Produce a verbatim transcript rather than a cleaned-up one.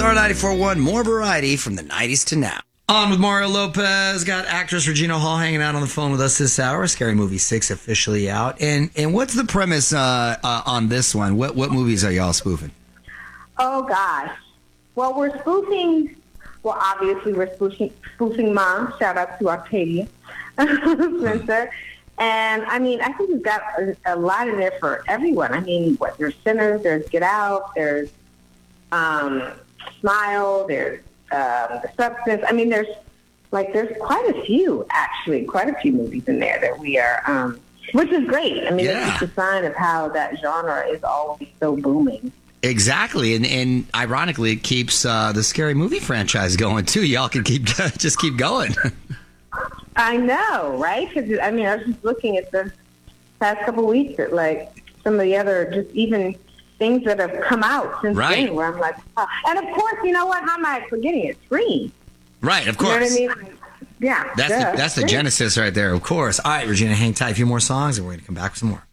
Star ninety-four point one, more variety from the nineties to now. On with Mario Lopez. Got actress Regina Hall hanging out on the phone with us this hour. Scary Movie six officially out. And and what's the premise uh, uh, on this one? What what movies are y'all spoofing? Oh, gosh. Well, we're spoofing, well, obviously we're spoofing, spoofing Mom. Shout out to Octavia Spencer. And, I mean, I think we've got a, a lot in there for everyone. I mean, what, there's Sinners, there's Get Out, there's um, Smile, there's um, The Substance. I mean, there's, like, there's quite a few, actually, quite a few movies in there that we are, um, which is great. I mean, Yeah. it's just a sign of how that genre is always so booming. Exactly, and and ironically, it keeps uh, the Scary Movie franchise going too. Y'all can keep just keep going. I know, right? Because I mean, I was just looking at the past couple of weeks at like some of the other, just even things that have come out since Right. then. Where I'm like, oh. And of course, you know what? How am I forgetting it? Scream. Right, of You know course. what I mean? Yeah, That's duh, the, that's the Scream. genesis right there. Of course. All right, Regina, hang tight. A few more songs, and we're gonna come back with some more.